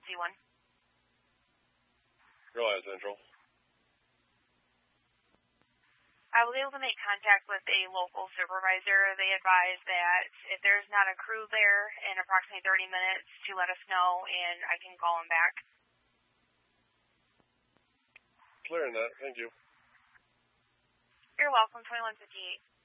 emergency one. Go ahead, Central. I was able to make contact with a local supervisor. They advised that if there's not a crew there in approximately 30 minutes to let us know, and I can call them back. Clearing that. Thank you. You're welcome, 2158.